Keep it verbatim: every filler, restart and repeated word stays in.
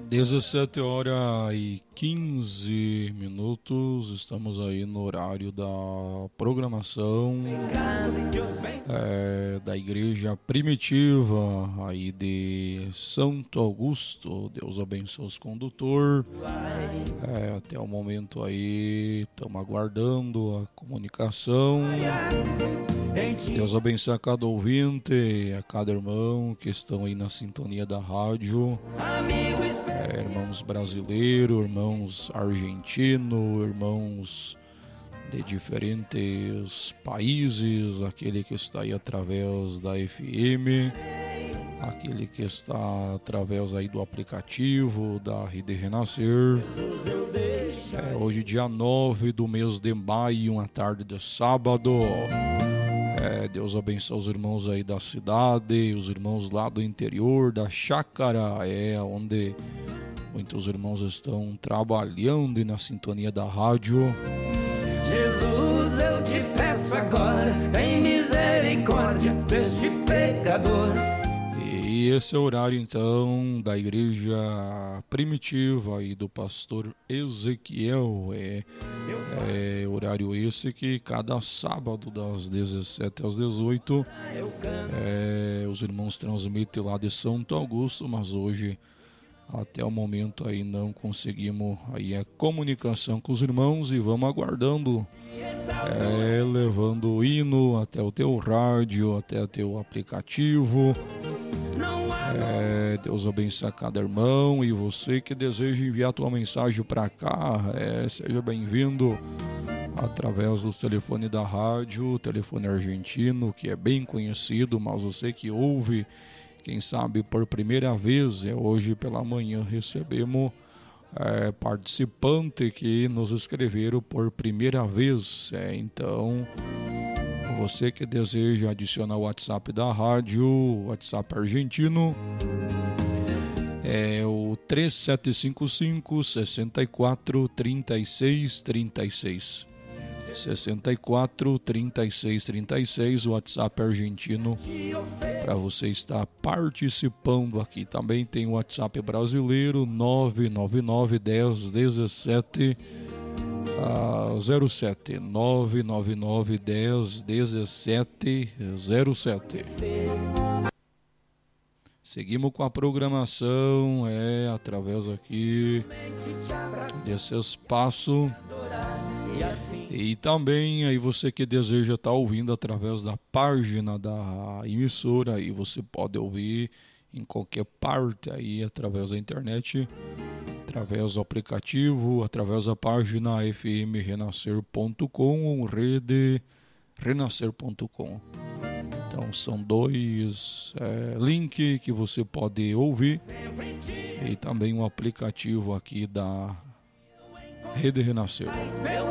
dezessete horas e quinze minutos, estamos aí no horário da programação é, da Igreja Primitiva aí de Santo Augusto. Deus abençoe os condutor. É, até o momento aí estamos aguardando a comunicação. Deus abençoe a cada ouvinte, a cada irmão que estão aí na sintonia da rádio. É, irmãos brasileiros, irmãos argentinos, irmãos de diferentes países, aquele que está aí através da F M, aquele que está através aí do aplicativo da Rede Renascer. É, hoje dia nove do mês de maio, uma tarde de sábado. É, Deus abençoe os irmãos aí da cidade, os irmãos lá do interior, da chácara, é onde muitos irmãos estão trabalhando e na sintonia da rádio. Jesus, eu te peço agora, tem misericórdia deste pecador. E esse é o horário então da Igreja Primitiva e do pastor Ezequiel. É, é horário esse que cada sábado das dezessete às dezoito é, os irmãos transmitem lá de Santo Augusto, mas hoje até o momento aí não conseguimos aí a comunicação com os irmãos e vamos aguardando, é, levando o hino até o teu rádio, até o teu aplicativo. É, Deus abençoe a cada irmão, e você que deseja enviar a tua mensagem para cá, é, seja bem-vindo através dos telefones da rádio, o telefone argentino, que é bem conhecido, mas você que ouve, quem sabe por primeira vez, é, hoje pela manhã recebemos é, participantes que nos escreveram por primeira vez, é, então você que deseja adicionar o WhatsApp da rádio, o WhatsApp argentino, é o três sete cinco cinco, seis quatro, três seis três seis. sessenta e quatro, trinta e seis, trinta e seis, o WhatsApp argentino, para você estar participando aqui. Também tem o WhatsApp brasileiro, nove nove nove, dez, dezessete, zero sete, nove nove nove, dez, dezessete, zero sete. Seguimos com a programação, é, através aqui desse espaço. E também aí você que deseja estar ouvindo através da página da emissora, e você pode ouvir em qualquer parte aí através da internet, através do aplicativo, através da página f m renascer ponto com ou rede renascer ponto com. Então são dois é, links que você pode ouvir, e também um aplicativo aqui da Rede Renascer.